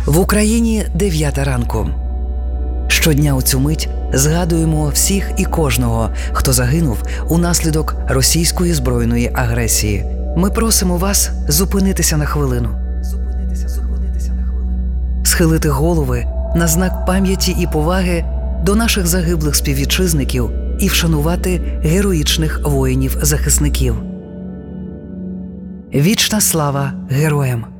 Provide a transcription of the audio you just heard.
В Україні 9 ранку. Щодня у цю мить згадуємо всіх і кожного, хто загинув унаслідок російської збройної агресії. Ми просимо вас зупинитися на хвилину. Схилити голови на знак пам'яті і поваги до наших загиблих співвітчизників і вшанувати героїчних воїнів-захисників. Вічна слава героям!